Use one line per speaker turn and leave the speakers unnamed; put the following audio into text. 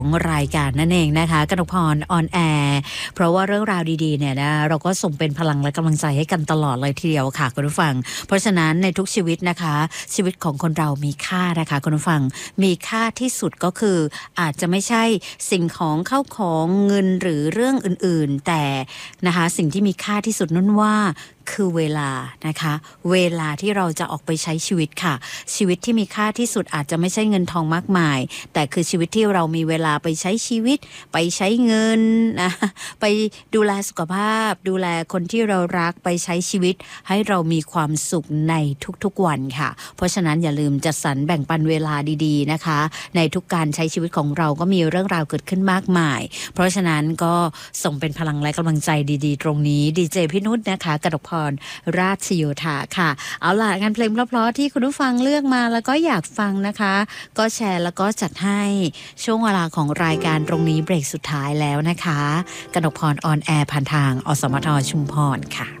รายการนั่นเองนะคะกนกพรออนแอร์เพราะว่าเรื่องราวดีๆเนี่ยนะเราก็ส่งเป็นพลังและกำลังใจให้กันตลอดเลยทีเดียวค่ะคุณผู้ฟังเพราะฉะนั้นในทุกชีวิตนะคะชีวิตของคนเรามีค่านะคะคุณผู้ฟังมีค่าที่สุดก็คืออาจจะไม่ใช่สิ่งของเข้าของเงินหรือเรื่องอื่นๆแต่นะคะสิ่งที่มีค่าที่สุดนั่นว่าคือเวลานะคะเวลาที่เราจะออกไปใช้ชีวิตค่ะชีวิตที่มีค่าที่สุดอาจจะไม่ใช่เงินทองมากมายแต่คือชีวิตที่เรามีเวลาไปใช้ชีวิตไปใช้เงินนะไปดูแลสุขภาพดูแลคนที่เรารักไปใช้ชีวิตให้เรามีความสุขในทุกๆวันค่ะเพราะฉะนั้นอย่าลืมจัดสรรแบ่งปันเวลาดีๆนะคะในทุกการใช้ชีวิตของเราก็มีเรื่องราวเกิดขึ้นมากมายเพราะฉะนั้นก็ส่งเป็นพลังและกำลังใจดีๆตรงนี้ดีเจพี่นุชนะคะกนกพรราชโยธาค่ะเอาล่ะงานเพลงเพราะๆที่คุณผู้ฟังเลือกมาแล้วก็อยากฟังนะคะก็แชร์แล้วก็จัดให้ช่วงเวลาของรายการตรงนี้เบรกสุดท้ายแล้วนะคะกนกพรออนแอร์ผ่านทางอสมทชุมพรค่ะ